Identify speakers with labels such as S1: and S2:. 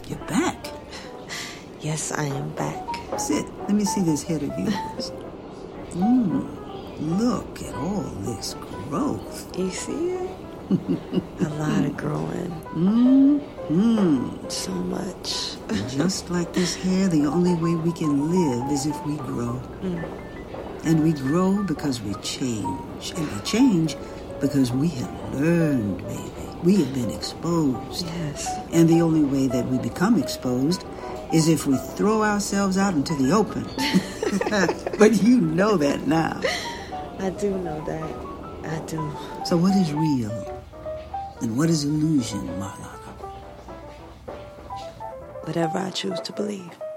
S1: You're back.
S2: Yes, I am back.
S1: Sit. Let me see this head of yours. Look at all this growth.
S2: You see it? A lot of growing. So much.
S1: Just like this hair, the only way we can live is if we grow. And we grow because we change. And we change because we have learned, baby. We have been exposed.
S2: Yes.
S1: And the only way that we become exposed is if we throw ourselves out into the open. But you know that now.
S2: I do know that. I do.
S1: So what is real? And what is illusion, Marlana?
S2: Whatever I choose to believe.